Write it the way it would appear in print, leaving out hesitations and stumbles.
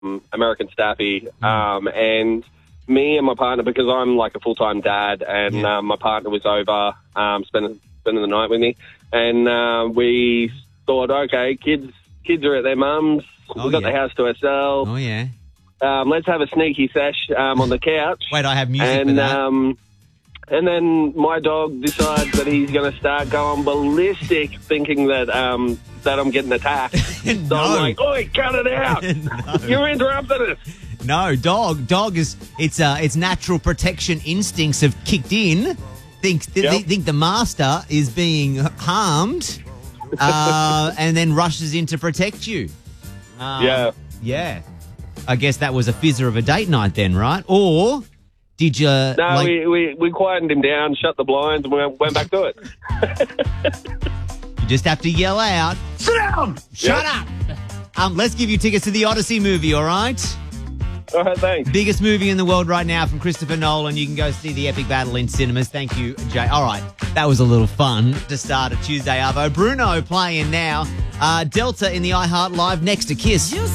American Staffy, and me and my partner, because I'm like a full-time dad, and my partner was over spending the night with me, and we thought, okay, kids are at their mum's. We've got the house to ourselves. Oh, yeah. Let's have a sneaky sesh on the couch. Wait, I have music for that. And then my dog decides that he's going to start going ballistic, thinking that that I'm getting attacked. No. So I'm like, oi, cut it out. No. You're interrupting us. No, dog is its natural protection instincts have kicked in. Think the master is being harmed, and then rushes in to protect you. Yeah. I guess that was a fizzer of a date night then, right? Or did you? No, we quietened him down, shut the blinds, and we went back to it. You just have to yell out, "Sit down! Shut up!" Let's give you tickets to the Odyssey movie, all right? All right, thanks. Biggest movie in the world right now from Christopher Nolan. You can go see the epic battle in cinemas. Thank you, Jay. All right, that was a little fun to start a Tuesday Arvo. Bruno playing now. Delta in the iHeart Live next to Kiss.